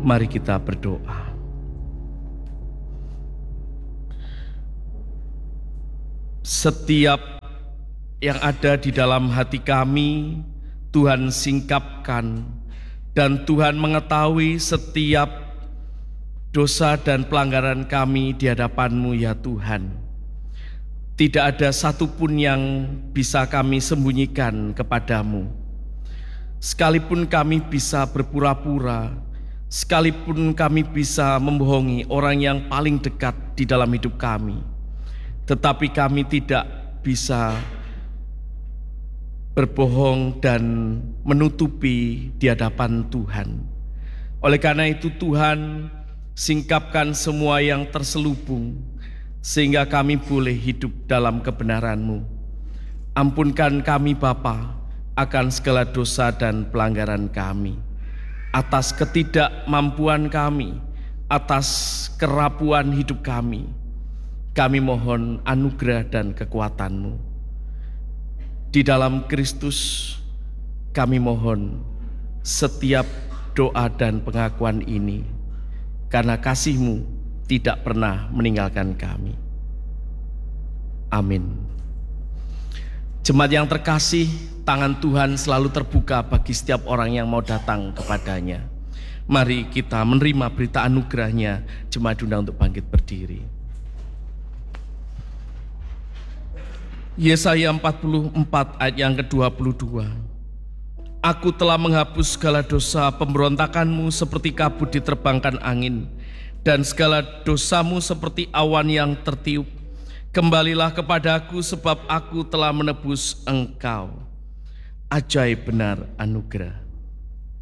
Mari kita berdoa. Setiap yang ada di dalam hati kami, Tuhan singkapkan, dan Tuhan mengetahui setiap dosa dan pelanggaran kami di hadapan-Mu ya Tuhan. Tidak ada satupun yang bisa kami sembunyikan kepadamu. Sekalipun kami bisa berpura-pura, sekalipun kami bisa membohongi orang yang paling dekat di dalam hidup kami, tetapi kami tidak bisa berbohong dan menutupi di hadapan Tuhan. Oleh karena itu Tuhan, singkapkan semua yang terselubung, sehingga kami boleh hidup dalam kebenaran-Mu. Ampunkan kami Bapa akan segala dosa dan pelanggaran kami, atas ketidakmampuan kami, atas kerapuan hidup kami. Kami mohon anugerah dan kekuatan-Mu. Di dalam Kristus kami mohon setiap doa dan pengakuan ini, karena kasih-Mu tidak pernah meninggalkan kami. Amin. Jemaat yang terkasih, tangan Tuhan selalu terbuka bagi setiap orang yang mau datang kepadanya. Mari kita menerima berita anugerah-Nya. Jemaat diundang untuk bangkit berdiri. Yesaya 44 ayat yang ke-22. Aku telah menghapus segala dosa pemberontakanmu seperti kabut diterbangkan angin, dan segala dosamu seperti awan yang tertiup. Kembalilah kepadaku sebab aku telah menebus engkau. Ajaib benar anugerah.